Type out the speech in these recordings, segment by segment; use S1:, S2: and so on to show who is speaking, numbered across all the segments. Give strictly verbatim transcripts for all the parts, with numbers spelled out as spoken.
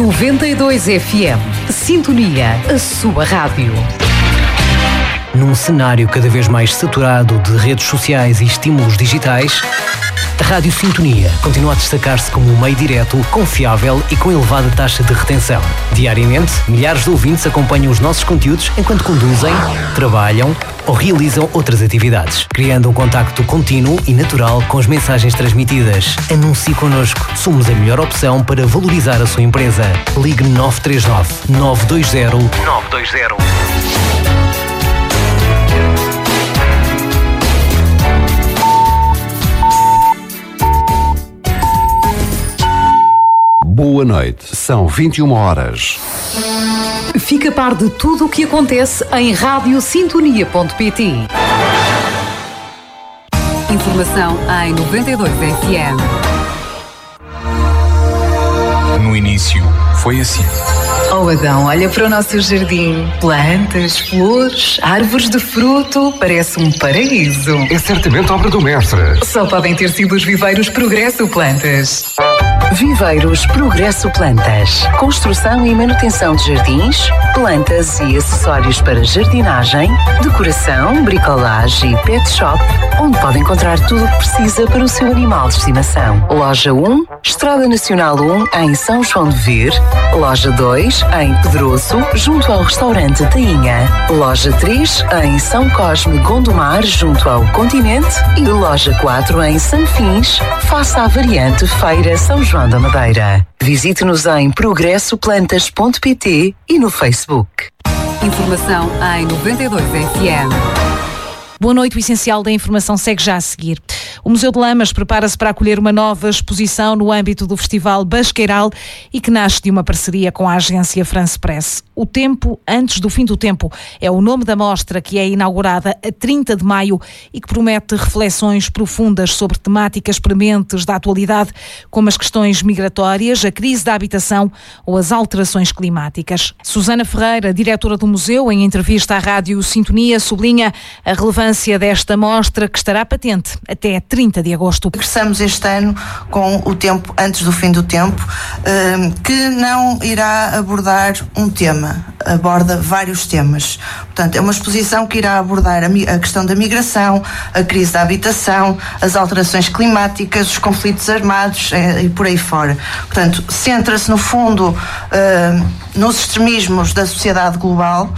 S1: noventa e dois F M. Sintonia, a sua rádio.
S2: Num cenário cada vez mais saturado de redes sociais e estímulos digitais, a Rádio Sintonia continua a destacar-se como um meio direto, confiável e com elevada taxa de retenção. Diariamente, milhares de ouvintes acompanham os nossos conteúdos enquanto conduzem, trabalham ou realizam outras atividades, criando um contacto contínuo e natural com as mensagens transmitidas. Anuncie connosco. Somos a melhor opção para valorizar a sua empresa. Ligue nove três nove, nove dois zero, nove dois zero.
S3: Boa noite, são vinte e uma horas.
S1: Fica a par de tudo o que acontece em rádio sintonia ponto pt. Informação em noventa e dois F M.
S4: No início, foi assim.
S5: Oh Adão, olha para o nosso jardim. Plantas, flores, árvores de fruto. Parece um paraíso.
S3: É certamente obra do mestre.
S5: Só podem ter sido os viveiros Progresso Plantas.
S6: Viveiros Progresso Plantas. Construção e manutenção de jardins, plantas e acessórios para jardinagem, decoração, bricolagem e pet shop, onde pode encontrar tudo o que precisa para o seu animal de estimação. Loja um, Estrada Nacional um, em São João de Ver. Loja dois, em Pedroso, junto ao restaurante Tainha. Loja três, em São Cosme Gondomar, junto ao Continente. E loja quatro, em Sanfins, face à variante Feira São João da Madeira. Visite-nos em progresso plantas ponto pt e no Facebook.
S1: Informação em noventa e dois F M.
S7: Boa noite, o essencial da informação segue já a seguir. O Museu de Lamas prepara-se para acolher uma nova exposição no âmbito do Festival Basqueiral e que nasce de uma parceria com a agência France Press. O Tempo Antes do Fim do Tempo é o nome da mostra que é inaugurada a trinta de maio e que promete reflexões profundas sobre temáticas prementes da atualidade, como as questões migratórias, a crise da habitação ou as alterações climáticas. Susana Ferreira, diretora do museu, em entrevista à Rádio Sintonia, sublinha a relevância desta mostra que estará patente até trinta de agosto.
S8: Regressamos este ano com o Tempo Antes do Fim do Tempo, que não irá abordar um tema, aborda vários temas. Portanto, é uma exposição que irá abordar a questão da migração, a crise da habitação, as alterações climáticas, os conflitos armados e por aí fora. Portanto, centra-se no fundo nos extremismos da sociedade global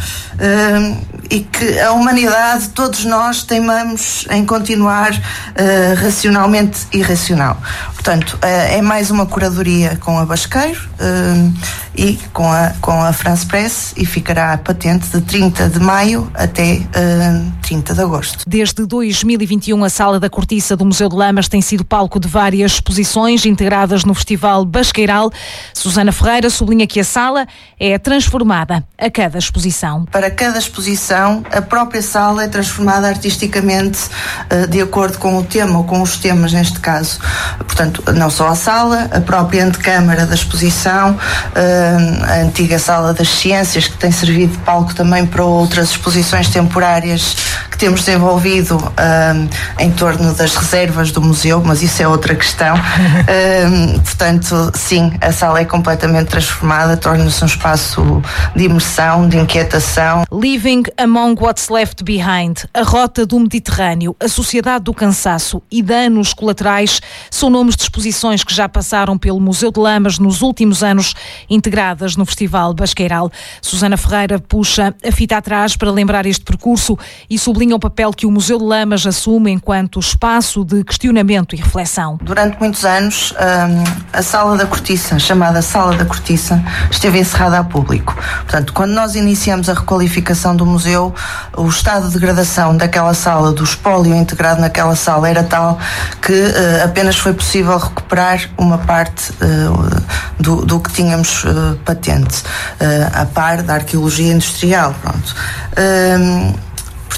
S8: e que a humanidade, todos nós, teimamos em continuar uh, racionalmente irracional. Portanto, uh, é mais uma curadoria com a Basqueiro uh, e com a, com a France Press e ficará patente de trinta de maio até uh, trinta de agosto.
S7: Desde dois mil e vinte e um, a Sala da Cortiça do Museu de Lamas tem sido palco de várias exposições integradas no Festival Basqueiral. Susana Ferreira sublinha que a sala é transformada a cada exposição.
S8: Para cada exposição, a própria sala é transformada artisticamente uh, de acordo com o tema ou com os temas neste caso. Portanto, não só a sala, a própria antecâmara da exposição, uh, a antiga Sala das Ciências, que tem servido de palco também para outras exposições temporárias que temos desenvolvido uh, em torno das reservas do museu, mas isso é outra questão. Uh, portanto, sim, a sala é completamente transformada, torna-se um espaço de imersão, de inquietação.
S7: Living Among What's Left Behind, a Rota do Mediterrâneo, a Sociedade do Cansaço e Danos Colaterais são nomes de exposições que já passaram pelo Museu de Lamas nos últimos anos, integradas no Festival Basqueiral. Susana Ferreira puxa a fita atrás para lembrar este percurso e sublinha o papel que o Museu de Lamas assume enquanto espaço de questionamento e reflexão.
S8: Durante muitos anos, a Sala da Cortiça, chamada Sala da Cortiça, esteve encerrada ao público. Portanto, quando nós iniciamos a requalificação do museu, o estado de degradação daquela sala, do espólio integrado naquela sala, era tal que uh, apenas foi possível recuperar uma parte uh, do, do que tínhamos uh, patente, uh, a par da arqueologia industrial. Pronto. Uh,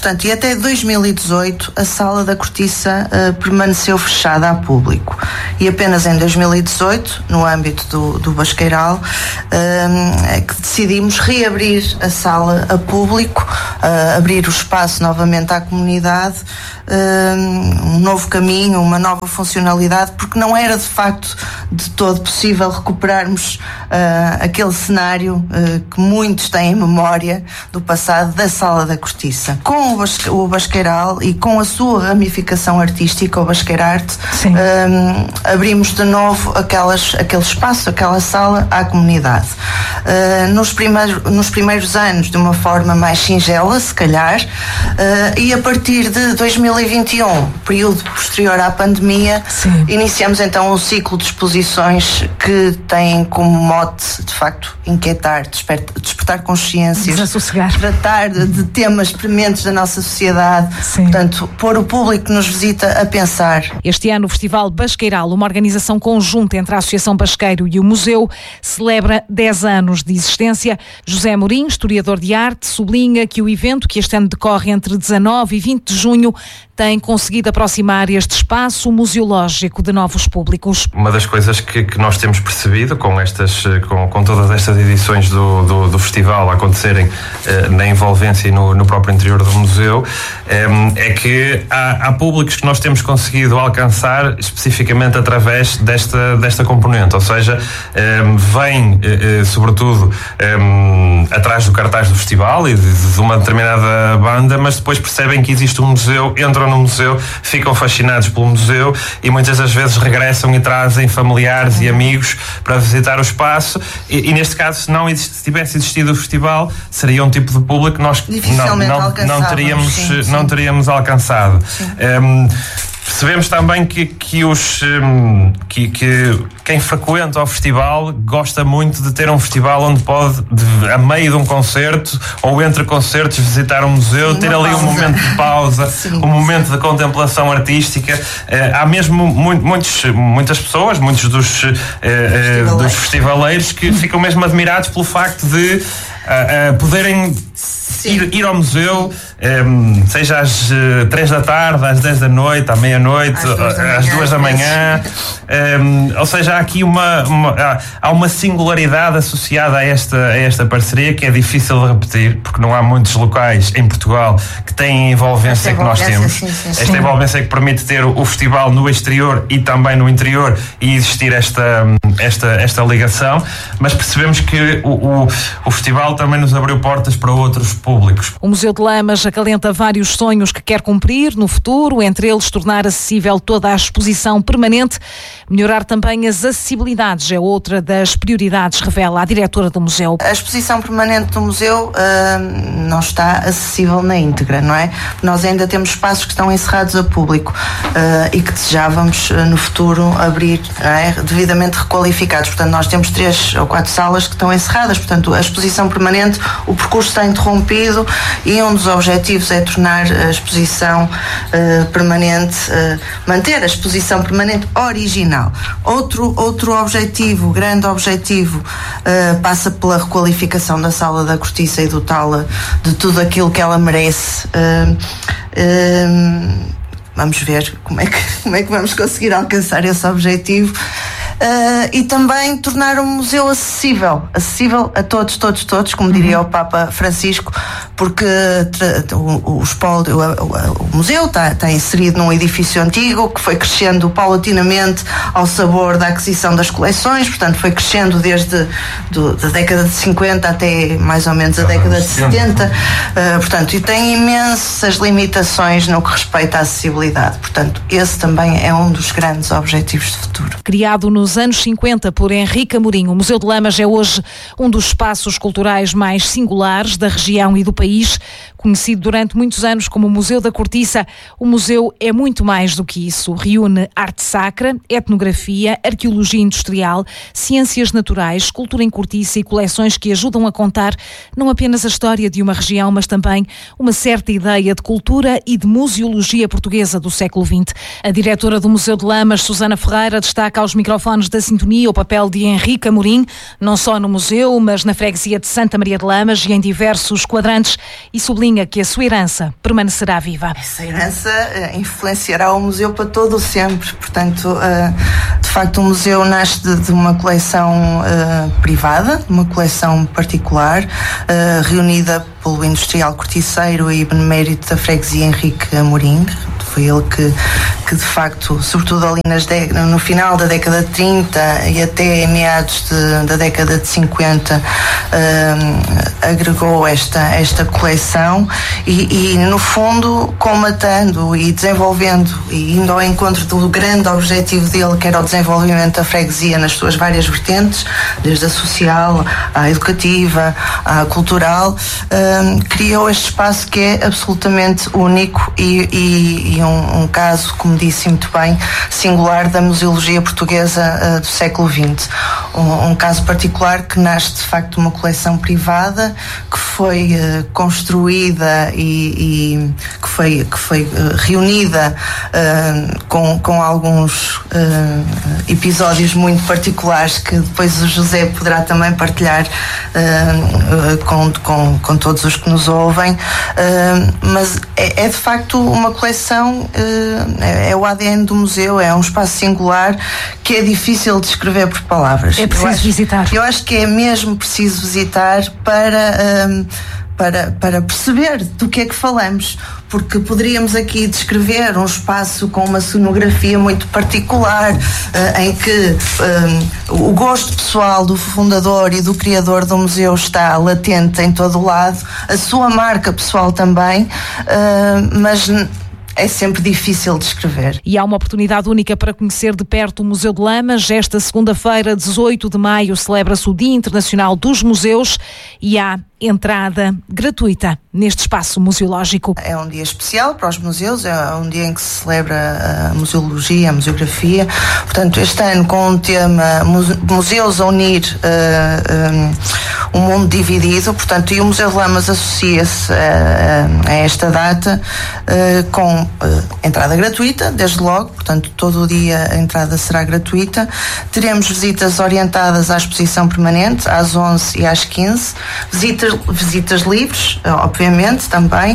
S8: portanto, e até dois mil e dezoito a Sala da Cortiça uh, permaneceu fechada a público. E apenas em dois mil e dezoito, no âmbito do, do Basqueiral, uh, é que decidimos reabrir a sala a público, uh, abrir o espaço novamente à comunidade, um novo caminho, uma nova funcionalidade, porque não era de facto de todo possível recuperarmos uh, aquele cenário uh, que muitos têm em memória do passado da Sala da Cortiça. Com o, Basque, o Basqueiral e com a sua ramificação artística, o Basqueirarte, um, abrimos de novo aquelas, aquele espaço, aquela sala à comunidade. Uh, nos, primeiros, nos primeiros anos de uma forma mais singela, se calhar, uh, e a partir de dois mil e vinte e um, período posterior à pandemia, Sim. iniciamos então um ciclo de exposições que tem como mote, de facto, inquietar, despertar, despertar consciências, tratar de, de temas prementes da nossa sociedade, Sim. portanto, pôr o público que nos visita a pensar.
S7: Este ano o Festival Basqueiral, uma organização conjunta entre a Associação Basqueiro e o Museu, celebra dez anos de existência. José Amorim, historiador de arte, sublinha que o evento, que este ano decorre entre dezanove e vinte de junho, tem conseguido aproximar este espaço museológico de novos públicos.
S9: Uma das coisas que, que nós temos percebido com, estas, com, com todas estas edições do, do, do festival a acontecerem eh, na envolvência e no, no próprio interior do museu, eh, é que há, há públicos que nós temos conseguido alcançar especificamente através desta, desta componente, ou seja, eh, vem eh, sobretudo eh, atrás do cartaz do festival e de, de uma determinada banda, mas depois percebem que existe um museu, entram no museu, ficam fascinados pelo museu e muitas das vezes regressam e trazem familiares e amigos para visitar o espaço e, e neste caso, se não exist, se tivesse existido o festival, seria um tipo de público que nós não, não, não, teríamos, sim, sim. não teríamos alcançado. Um, Percebemos também que, que, os, que, que quem frequenta o festival gosta muito de ter um festival onde pode, de, a meio de um concerto ou entre concertos, visitar um museu, Sim, ter ali pausa. um momento de pausa, Sim. um momento de contemplação artística. Uh, há mesmo muito, muitos, muitas pessoas, muitos dos, uh, uh, dos festivaleiros que ficam mesmo admirados pelo facto de uh, uh, poderem ir, ir ao museu, um, seja às uh, três da tarde, às dez da noite, à meia-noite, às duas da manhã. Um, ou seja, há aqui uma, uma, há, há uma singularidade associada a esta, a esta parceria que é difícil de repetir, porque não há muitos locais em Portugal que têm a envolvência, envolvência que nós temos. Sim, sim, sim. Esta envolvência que permite ter o, o festival no exterior e também no interior e existir esta, esta, esta ligação, mas percebemos que o, o, o festival também nos abriu portas para outros públicos.
S7: O Museu de Lamas acalenta vários sonhos que quer cumprir no futuro, entre eles tornar acessível toda a exposição permanente. Melhorar também as acessibilidades é outra das prioridades, revela a diretora do museu.
S8: A exposição permanente do museu uh, não está acessível na íntegra, não é? Nós ainda temos espaços que estão encerrados a público uh, e que desejávamos uh, no futuro abrir, não é? Devidamente requalificados. Portanto, nós temos três ou quatro salas que estão encerradas. Portanto, a exposição permanente, o percurso está interrompido e um dos objetivos é tornar a exposição uh, permanente, uh, manter a exposição permanente original. Outro, outro objetivo, grande objetivo, uh, passa pela requalificação da Sala da Cortiça e dotá-la de tudo aquilo que ela merece. Uh, uh, vamos ver como é, que, como é que vamos conseguir alcançar esse objetivo. Uh, e também tornar o museu acessível, acessível a todos, todos, todos, como diria uhum. o Papa Francisco, porque tra- o, o, espólio, o, o, o museu está, está inserido num edifício antigo que foi crescendo paulatinamente ao sabor da aquisição das coleções, portanto foi crescendo desde do, da década de cinquenta até mais ou menos a década de setenta, uh, portanto, e tem imensas limitações no que respeita à acessibilidade, portanto esse também é um dos grandes objetivos de futuro.
S7: Criado nos anos cinquenta por Henrique Amorim, o Museu de Lamas é hoje um dos espaços culturais mais singulares da região e do país. Conhecido durante muitos anos como o Museu da Cortiça, o museu é muito mais do que isso. Reúne arte sacra, etnografia, arqueologia industrial, ciências naturais, cultura em cortiça e coleções que ajudam a contar não apenas a história de uma região, mas também uma certa ideia de cultura e de museologia portuguesa do século vinte. A diretora do Museu de Lamas, Susana Ferreira, destaca aos microfones ouvintes da Sintonia o papel de Henrique Amorim, não só no museu, mas na freguesia de Santa Maria de Lamas e em diversos quadrantes, e sublinha que a sua herança permanecerá viva.
S8: Essa herança uh, influenciará o museu para todo o sempre. Portanto, uh, de facto, o museu nasce de, de uma coleção uh, privada, uma coleção particular, uh, reunida pelo industrial corticeiro e benemérito da freguesia Henrique Amorim. Foi ele que, que de facto, sobretudo ali nas de, no final da década de trinta e até em meados de, da década de cinquenta, uh, agregou esta, esta coleção e, e, no fundo, comatando e desenvolvendo e indo ao encontro do grande objetivo dele, que era o desenvolvimento da freguesia nas suas várias vertentes, desde a social, à educativa, à cultural, uh, criou este espaço que é absolutamente único e, e, e Um, um caso, como disse muito bem, singular da museologia portuguesa uh, do século vinte. Um, um caso particular que nasce de facto de uma coleção privada que foi uh, construída e, e que foi, que foi uh, reunida uh, com, com alguns uh, episódios muito particulares que depois o José poderá também partilhar uh, uh, com, com, com todos os que nos ouvem, uh, mas é, é de facto uma coleção. É o A D N do museu, é um espaço singular que é difícil de descrever por palavras.
S7: É preciso
S8: eu acho,
S7: visitar.
S8: Eu acho que é mesmo preciso visitar para, um, para, para perceber do que é que falamos, porque poderíamos aqui descrever um espaço com uma cenografia muito particular, uh, em que um, o gosto pessoal do fundador e do criador do museu está latente em todo o lado, a sua marca pessoal também, uh, mas é sempre difícil de escrever.
S7: E há uma oportunidade única para conhecer de perto o Museu de Lamas. Esta segunda-feira, dezoito de maio, celebra-se o Dia Internacional dos Museus e há entrada gratuita neste espaço museológico.
S8: É um dia especial para os museus, é um dia em que se celebra a museologia, a museografia. Portanto, este ano com o tema Museus a Unir uh, um, um mundo dividido, portanto, e o Museu de Lamas associa-se a, a esta data uh, com uh, entrada gratuita, desde logo, portanto, todo o dia a entrada será gratuita. Teremos visitas orientadas à exposição permanente, às onze e às quinze, visitas visitas livres, obviamente, também,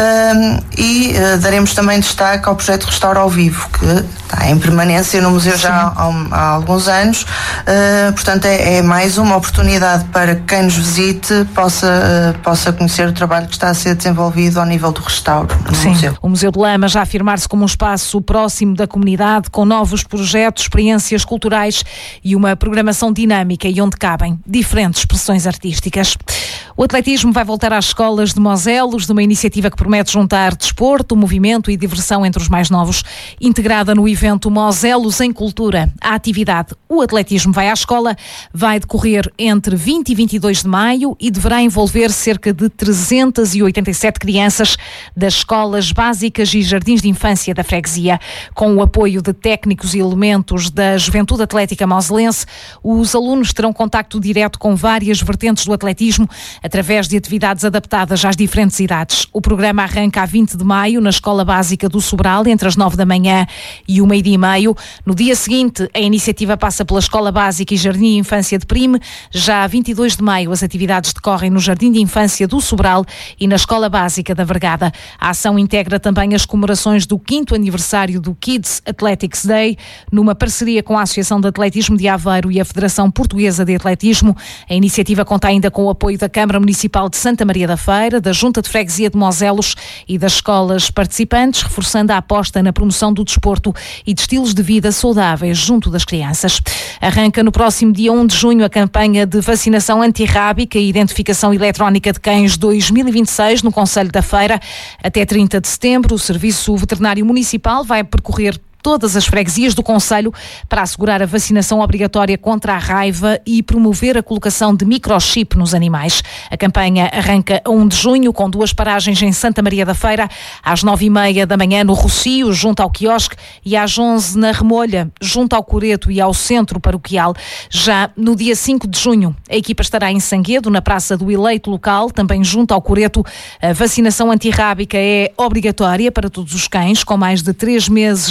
S8: um, e uh, daremos também destaque ao projeto Restaura ao Vivo, que está em permanência no museu já há, há alguns anos, uh, portanto é, é mais uma oportunidade para que quem nos visite possa, uh, possa conhecer o trabalho que está a ser desenvolvido ao nível do restauro no
S7: Sim.
S8: museu.
S7: O Museu de Lamas já afirmar-se como um espaço próximo da comunidade, com novos projetos, experiências culturais e uma programação dinâmica e onde cabem diferentes expressões artísticas. O atletismo vai voltar às escolas de Moselos, numa iniciativa que promete juntar desporto, movimento e diversão entre os mais novos, integrada no evento Moselos em Cultura. A atividade O Atletismo Vai à Escola vai decorrer entre vinte e vinte e dois de maio e deverá envolver cerca de trezentas e oitenta e sete crianças das escolas básicas e jardins de infância da freguesia. Com o apoio de técnicos e elementos da Juventude Atlética Moselense, os alunos terão contacto direto com várias vertentes do atletismo, através de atividades adaptadas às diferentes idades. O programa arranca a vinte de maio na Escola Básica do Sobral, entre as nove da manhã e o meio-dia e meio. No dia seguinte, a iniciativa passa pela Escola Básica e Jardim de Infância de Prime. Já a vinte e dois de maio, as atividades decorrem no Jardim de Infância do Sobral e na Escola Básica da Vergada. A ação integra também as comemorações do quinto aniversário do Kids Athletics Day, numa parceria com a Associação de Atletismo de Aveiro e a Federação Portuguesa de Atletismo. A iniciativa conta ainda com o apoio da Câmara Municipal de Santa Maria da Feira, da Junta de Freguesia de Moselos e das escolas participantes, reforçando a aposta na promoção do desporto e de estilos de vida saudáveis junto das crianças. Arranca no próximo dia um de junho a campanha de vacinação antirrábica e identificação eletrónica de cães dois mil e vinte e seis no Concelho da Feira. Até trinta de setembro, o Serviço Veterinário Municipal vai percorrer todas as freguesias do concelho para assegurar a vacinação obrigatória contra a raiva e promover a colocação de microchip nos animais. A campanha arranca a um de junho, com duas paragens em Santa Maria da Feira, às nove e meia da manhã no Rocio, junto ao quiosque, e às onze na Remolha, junto ao Coreto e ao Centro Paroquial. Já no dia cinco de junho, a equipa estará em Sanguedo, na Praça do Eleito Local, também junto ao Coreto. A vacinação antirrábica é obrigatória para todos os cães com mais de três meses de idade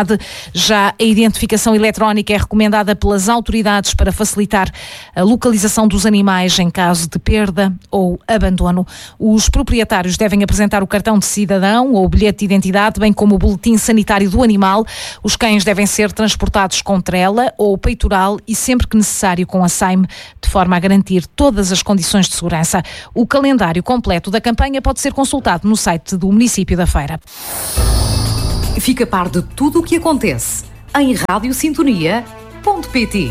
S7: cidade. Já a identificação eletrónica é recomendada pelas autoridades para facilitar a localização dos animais em caso de perda ou abandono. Os proprietários devem apresentar o cartão de cidadão ou o bilhete de identidade, bem como o boletim sanitário do animal. Os cães devem ser transportados com trela ou peitoral e, sempre que necessário, com açaime, de forma a garantir todas as condições de segurança. O calendário completo da campanha pode ser consultado no site do município da Feira.
S1: Fica a par de tudo o que acontece em rádio sintonia ponto pt.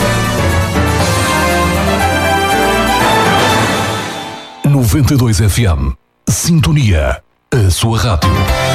S3: noventa e dois F M. Sintonia. A sua rádio.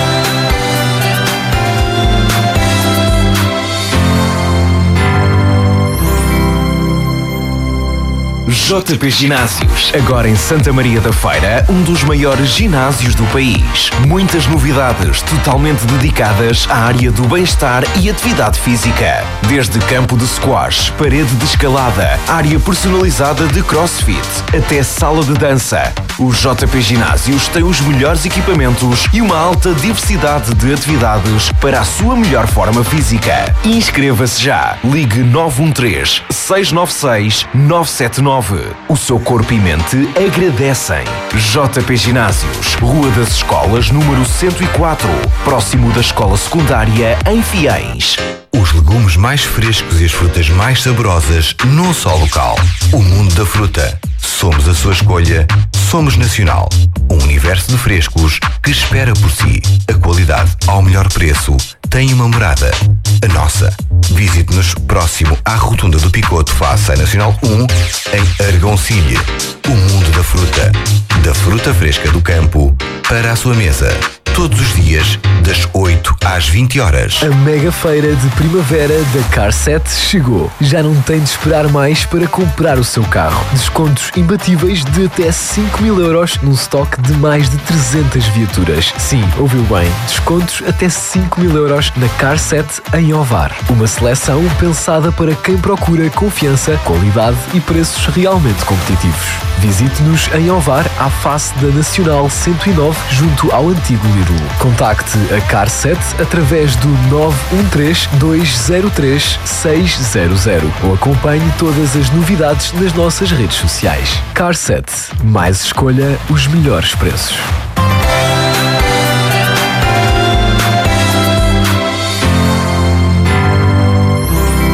S10: J P Ginásios, agora em Santa Maria da Feira, um dos maiores ginásios do país. Muitas novidades totalmente dedicadas à área do bem-estar e atividade física. Desde campo de squash, parede de escalada, área personalizada de crossfit, até sala de dança. O J P Ginásios tem os melhores equipamentos e uma alta diversidade de atividades para a sua melhor forma física. Inscreva-se já. Ligue nove um três, seis nove seis, nove sete nove. O seu corpo e mente agradecem. J P Ginásios, Rua das Escolas, número cento e quatro, próximo da Escola Secundária, em Fiéis.
S11: Os legumes mais frescos e as frutas mais saborosas num só local. O mundo da fruta. Somos a sua escolha. Somos Nacional. Um universo de frescos que espera por si. A qualidade ao melhor preço tem uma morada. A nossa. Visite-nos próximo à Rotunda do Picoto, face à Nacional um, em Argoncilha. O mundo da fruta. Da fruta fresca do campo para a sua mesa. Todos os dias, das oito às vinte horas.
S12: A mega feira de primavera da CarSet chegou. Já não tem de esperar mais para comprar o seu carro. Descontos imbatíveis de até cinco mil euros num estoque de mais de trezentas viaturas. Sim, ouviu bem. Descontos até cinco mil euros na CarSet em Ovar. Uma seleção pensada para quem procura confiança, qualidade e preços realmente competitivos. Visite-nos em Ovar, à face da Nacional cento e nove, junto ao antigo Lidl. Contacte a CarSet através do nove um três, dois zero três, seis zero zero ou acompanhe todas as novidades nas nossas redes sociais. CarSet. Mais escolha, os melhores preços.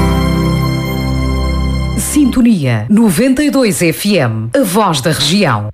S1: Sintonia noventa e dois F M, a voz da região.